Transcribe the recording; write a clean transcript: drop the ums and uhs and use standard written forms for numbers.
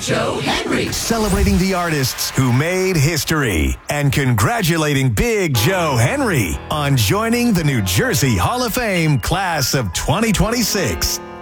Joe Henry. Celebrating the artists who made history and congratulating Big Joe Henry on joining the New Jersey Hall of Fame class of 2026.